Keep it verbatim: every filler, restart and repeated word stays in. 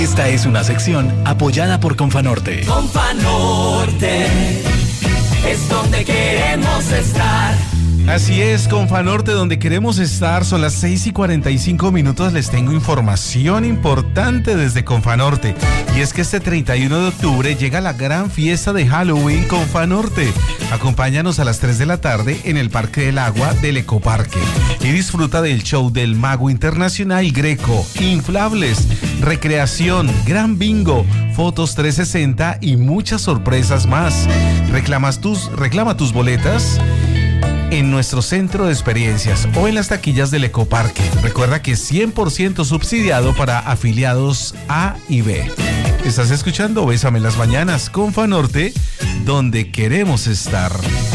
Esta es una sección apoyada por Confanorte. Confanorte es donde queremos estar. Así es, Confanorte, donde queremos estar. Son las seis y cuarenta y cinco minutos. Les tengo información importante desde Confanorte. Y es que este treinta y uno de octubre llega la gran fiesta de Halloween Confanorte. Acompáñanos a las tres de la tarde en el Parque del Agua del Ecoparque. Y disfruta del show del Mago Internacional Greco, inflables, recreación, gran bingo, fotos trescientos sesenta y muchas sorpresas más. Reclamas tus, reclama tus boletas en nuestro centro de experiencias o en las taquillas del Ecoparque. Recuerda que es cien por ciento subsidiado para afiliados A y B. Estás escuchando Bésame en las Mañanas, Confanorte, donde queremos estar.